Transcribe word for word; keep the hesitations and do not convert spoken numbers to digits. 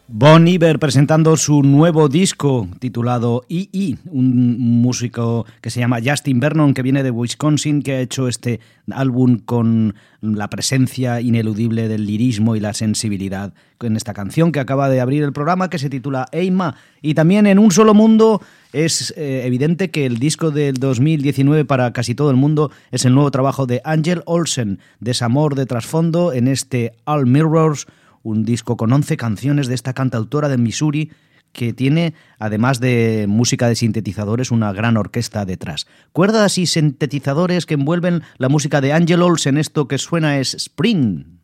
Bon Iver presentando su nuevo disco titulado E E, un músico que se llama Justin Vernon, que viene de Wisconsin, que ha hecho este álbum con la presencia ineludible del lirismo y la sensibilidad en esta canción que acaba de abrir el programa, que se titula Eima. Y también en Un Solo Mundo es eh, evidente que el disco del dos mil diecinueve para casi todo el mundo es el nuevo trabajo de Angel Olsen, Desamor de trasfondo, en este All Mirrors, un disco con once canciones de esta cantautora de Missouri que tiene, además de música de sintetizadores, una gran orquesta detrás. Cuerdas y sintetizadores que envuelven la música de Angel Olsen. Esto que suena es Spring.